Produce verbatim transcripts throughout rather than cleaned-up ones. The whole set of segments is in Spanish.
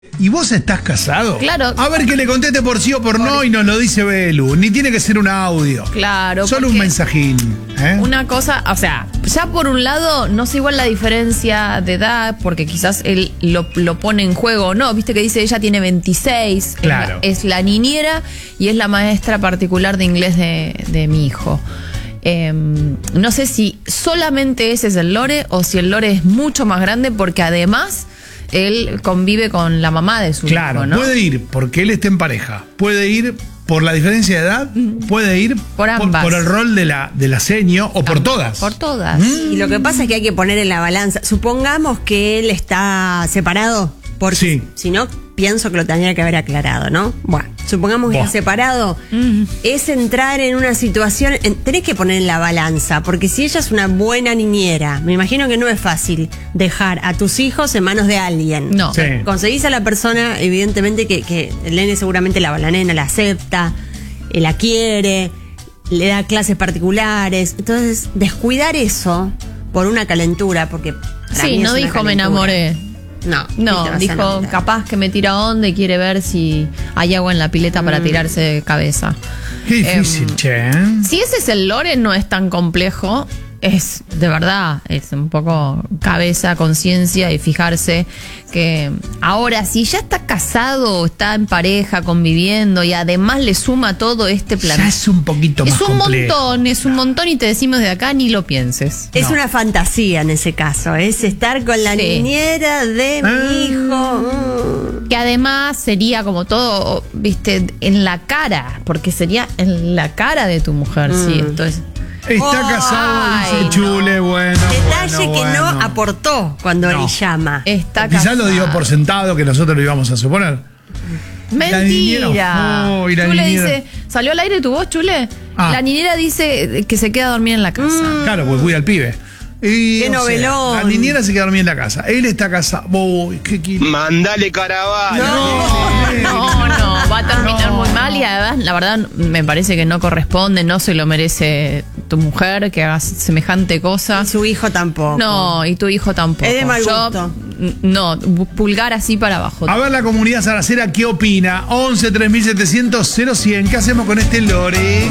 ¿Y vos estás casado? Claro. A ver que le conteste por sí o por, por no y nos lo dice Belu. Ni tiene que ser un audio. Claro. Solo un mensajín. ¿eh? Una cosa, o sea, ya por un lado, no sé igual la diferencia de edad, porque quizás él lo, lo pone en juego o no. Viste que dice ella tiene veintiséis. Claro. Es la, es la niñera y es la maestra particular de inglés de, de mi hijo. Eh, no sé si solamente ese es el lore o si el lore es mucho más grande, porque además él convive con la mamá de su claro, hijo, ¿no? Puede ir porque él está en pareja, puede ir por la diferencia de edad, puede ir por, ambas. por, por el rol de la, de la seño o por todas. Por todas. Mm. Y lo que pasa es que hay que poner en la balanza. Supongamos que él está separado, porque sí. si no, pienso que lo tendría que haber aclarado, ¿no? Bueno, supongamos que Buah. está separado, mm. es entrar en una situación, en, tenés que poner en la balanza, porque si ella es una buena niñera, me imagino que no es fácil dejar a tus hijos en manos de alguien. No. Sí. Conseguís a la persona, evidentemente que, que el nene seguramente la, la nena la acepta, eh, la quiere, le da clases particulares, entonces descuidar eso por una calentura, porque para Sí, mí no es una dijo me calentura. enamoré. No, No, ¿qué te vas a dijo enamorar? capaz que me tira onda y quiere ver si hay agua en la pileta para tirarse de cabeza. Qué difícil, Em, che. ¿eh? Si ese es el lore, no es tan complejo. Es de verdad, es un poco cabeza, conciencia y fijarse que ahora, si ya está casado, está en pareja, conviviendo y además le suma todo este plan. Ya es un poquito más Es un complejo. montón, es un montón y te decimos de acá ni lo pienses. Es No. una fantasía en ese caso, es estar con la Sí. niñera de Ah. mi hijo. Mm. Que además sería como todo, viste, en la cara, porque sería en la cara de tu mujer, Mm. sí, esto es. Está Oh, casado, ay, dice Chule, no. bueno. Detalle bueno, que bueno. no aportó cuando No. él llama. Está Quizás lo dio casada. por sentado que nosotros lo íbamos a suponer. Mentira. La niñera, oh, y la Chule niñera. dice, ¿salió al aire tu voz, Chule? Ah. La niñera dice que se queda a dormir en la casa. Claro, porque cuida al pibe. Y, Qué o sea, novelón. la niñera se queda dormida en la casa. Él está casado. Uy, qué quilombo. Mandale caravana. No, no, no, va a terminar No. muy mal y además, la verdad, me parece que no corresponde, no se lo merece tu mujer que hagas semejante cosa. Y su hijo tampoco. No, y tu hijo tampoco. Es de mal Yo, gusto. n- no, pulgar así para abajo. A ver la comunidad saracera, ¿qué opina? once tres mil setecientos cero cien. ¿Qué hacemos con este lore?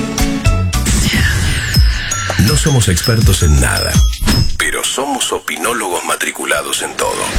No somos expertos en nada, pero somos opinólogos matriculados en todo.